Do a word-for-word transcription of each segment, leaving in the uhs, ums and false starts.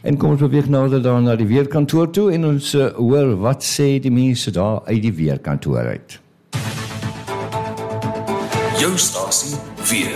En kom ons beweeg nader dan na die weerkantoor toe en ons uh, hoor wat sê die mense daar uit die weerkantoor uit. Jou stasie weer.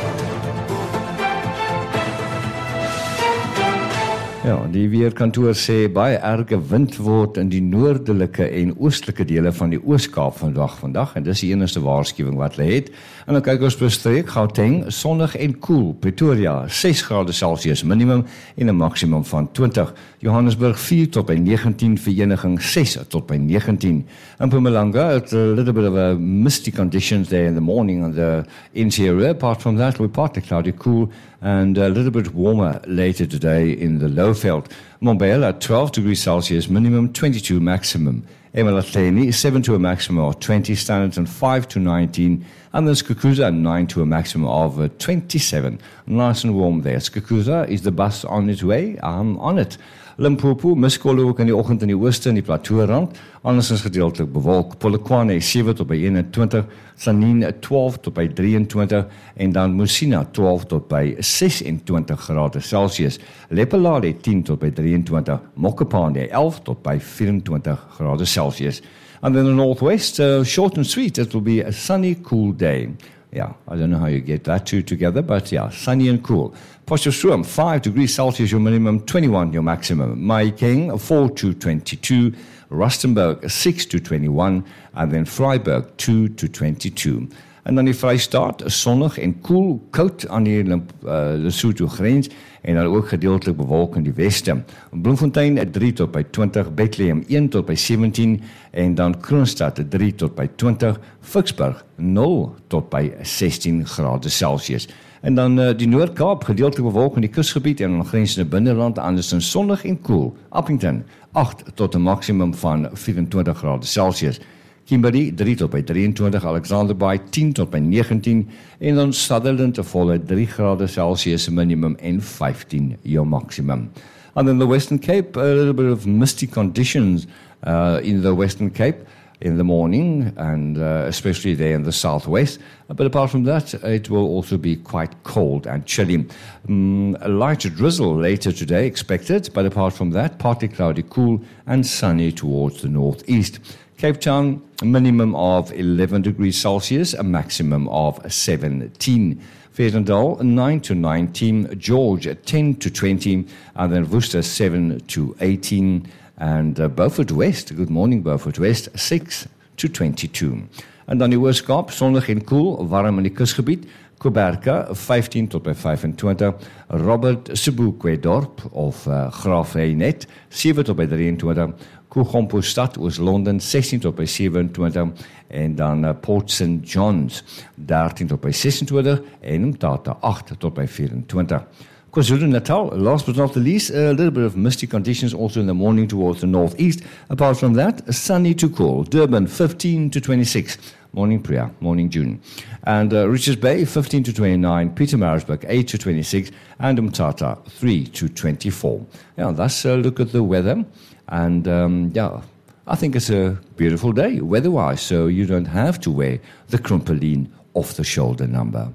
Ja, die weerkantoor sê baie erge wind word in die noordelike en oostelike dele van die Oos-Kaap vandag vandag en dis die enigste waarskuwing wat hulle het. En dan kyk ons bestreek Gauteng, sonnig en koel, Pretoria ses grade Celsius minimum en 'n maksimum van twintig. Johannesburg vier tot by negentien, Vereniging ses tot by negentien. In Mpumalanga, it's a little bit of a misty conditions there in the morning on the interior. Apart from that, we're partly cloudy, cool, and a little bit warmer later today in the Lowveld. Mbombela at twelve degrees Celsius minimum, twenty-two maximum. Emalahleni seven to a maximum of twenty, Standerton five to nineteen, and then Skukuza nine to a maximum of uh, twenty-seven. Nice and warm there. Skukuza is the bus on its way. I'm on it. Limpopo, miskolle ook in die oggend in die ooste en die plateaurand, andersins gedeeltelik bewolk. Polokwane sewe tot by eenentwintig, Sanine twaalf tot by drieëntwintig en dan Musina twaalf tot by sesentwintig grade Celsius. Lepelale tien tot by drieëntwintig, Mokopane elf tot by vyfentwintig grade Celsius. And then the northwest, uh, short and sweet, it will be a sunny, cool day. Yeah, I don't know how you get that two together, but yeah, sunny and cool. Potchefstroom, five degrees Celsius your minimum, twenty-one your maximum. Mahikeng, four to twenty-two. Rustenburg, six to twenty-one. And then Vryburg, two to twenty-two. En dan die Vrystaat, sonnig en koel, koud aan die uh, Lesotho grens en dan ook gedeeltelik bewolk in die weste. Bloemfontein drie tot by twintig, Bethlehem een tot by sewentien en dan Kroonstad drie tot by twintig, Vicksburg nul tot by sestien grade Celsius. En dan uh, die Noord-Kaap gedeeltelik bewolk in die kusgebied en aan grensende binneland, andersins sonnig en koel. Appington agt tot 'n maksimum van vyfentwintig grade Celsius. Kimberley drie tot by drieëntwintig, Alexander Bay tien tot by negentien en dan Sutherland 'n volle drie grade Celsius minimum en vyftien jou maximum. And then the Western Cape, a little bit of misty conditions uh, in the Western Cape in the morning and uh, especially there in the southwest. But apart from that, it will also be quite cold and chilly. Um, a light drizzle later today expected, but apart from that, partly cloudy, cool and sunny towards the northeast. Cape Town, a minimum of eleven degrees Celsius, a maximum of seventeen. Vredendal, nine to nineteen. George, ten to twenty. And then Worcester, seven to eighteen. And uh, Beaufort West, good morning Beaufort West, six to twenty-two. En dan die Oos-Kaap, sonnig en koel, warm in die kusgebied. Kuberka, vyftien tot by vyfentwintig. Robert Sebokwe-dorp of uh, Graafrenet, sewe tot by drieëntwintig. Koegompo-stad, Oos-London, sestien tot by sewentwintig. En dan uh, Port Saint John's, dertien tot by sesentwintig. En Mthatha, agt tot by vyfentwintig. KwaZulu-Natal, last but not the least, a little bit of misty conditions also in the morning towards the northeast. Apart from that, sunny to cool. Durban, fifteen to twenty-six. Morning Priya, morning June. And uh, Richards Bay, fifteen to twenty-nine. Pietermaritzburg, eight to twenty-six. And Mthatha, three to twenty-four. Yeah, that's a look at the weather. And um, yeah, I think it's a beautiful day weather-wise, so you don't have to wear the Krumpeline off-the-shoulder number.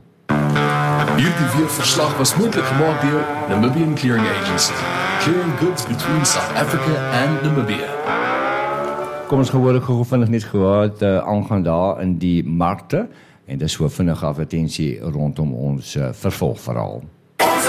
Hierdie weerverslag was moontlik gemaak deur Namibian Clearing Agency, clearing goods between South Africa and Namibia. Kom ons gehoor ek gou vinnig net gehoord uh, aangaan daar in die markte en dis so vinnige advertensie rondom ons uh, vervolgverhaal.